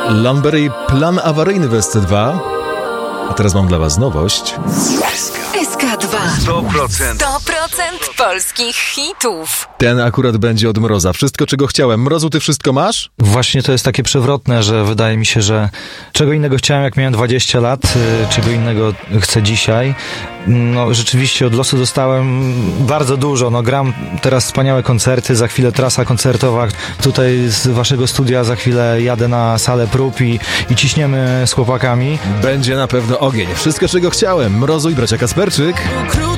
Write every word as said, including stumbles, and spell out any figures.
Lumberry Plan Awaryjny w S C dwa. A teraz mam dla was nowość. S K dwa. sto procent. sto procent polskich hitów. Ten akurat będzie od Mroza. Wszystko, czego chciałem. Mrozu, ty wszystko masz? Właśnie to jest takie przewrotne, że wydaje mi się, że czego innego chciałem, jak miałem dwadzieścia lat, czego innego chcę dzisiaj. No rzeczywiście od losu dostałem bardzo dużo. No gram teraz wspaniałe koncerty, za chwilę trasa koncertowa. Tutaj z waszego studia za chwilę jadę na salę prób i, i ciśniemy z chłopakami. Będzie na pewno ogień. Wszystko, czego chciałem. Mrozu i bracia Kasperczyk.